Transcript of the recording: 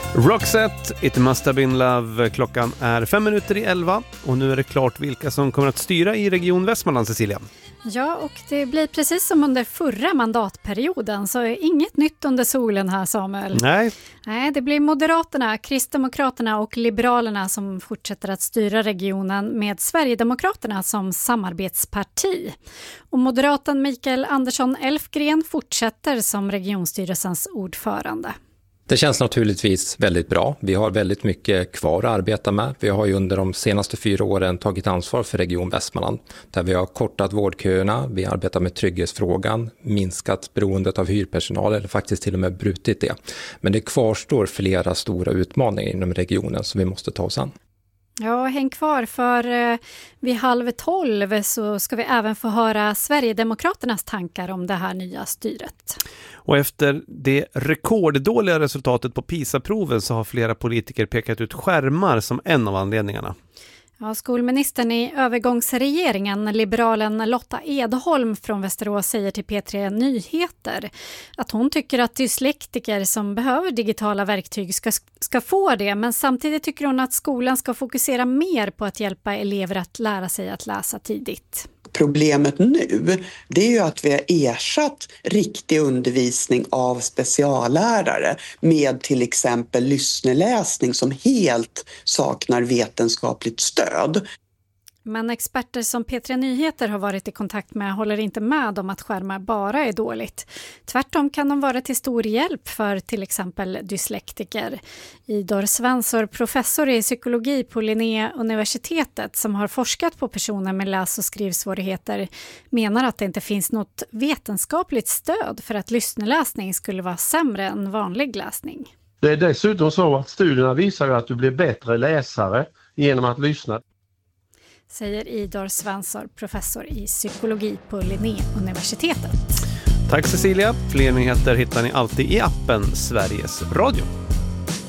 Roxette, It Must Have Been Love. Klockan är 5:05 och nu är det klart vilka som kommer att styra i Region Västmanland, Cecilia. Ja, och det blir precis som under förra mandatperioden, så inget nytt under solen här, Samuel. Nej, det blir Moderaterna, Kristdemokraterna och Liberalerna som fortsätter att styra regionen med Sverigedemokraterna som samarbetsparti. Och moderaten Mikael Andersson Elfgren fortsätter som regionstyrelsens ordförande. Det känns naturligtvis väldigt bra. Vi har väldigt mycket kvar att arbeta med. Vi har ju under de senaste 4 åren tagit ansvar för Region Västmanland. Där vi har kortat vårdköerna, vi arbetar med trygghetsfrågan, minskat beroendet av hyrpersonal eller faktiskt till och med brutit det. Men det kvarstår flera stora utmaningar inom regionen som vi måste ta oss an. Ja, häng kvar, för vid 11:30 så ska vi även få höra Sverigedemokraternas tankar om det här nya styret. och efter det rekorddåliga resultatet på PISA-proven så har flera politiker pekat ut skärmar som en av anledningarna. Ja, skolministern i övergångsregeringen, liberalen Lotta Edholm från Västerås, säger till P3 Nyheter att hon tycker att dyslektiker som behöver digitala verktyg ska få det, men samtidigt tycker hon att skolan ska fokusera mer på att hjälpa elever att lära sig att läsa tidigt. Problemet nu, det är ju att vi har ersatt riktig undervisning av speciallärare med till exempel lyssneläsning som helt saknar vetenskapligt stöd. Men experter som P3 Nyheter har varit i kontakt med håller inte med om att skärmar bara är dåligt. Tvärtom kan de vara till stor hjälp för till exempel dyslektiker. Idor Svensson, professor i psykologi på Linnéuniversitetet som har forskat på personer med läs- och skrivsvårigheter, menar att det inte finns något vetenskapligt stöd för att lyssneläsning skulle vara sämre än vanlig läsning. Det är dessutom så att studierna visar att du blir bättre läsare genom att lyssna. Säger Idor Svensson, professor i psykologi på Linnéuniversitetet. Tack Cecilia. Fler nyheter hittar ni alltid i appen Sveriges Radio.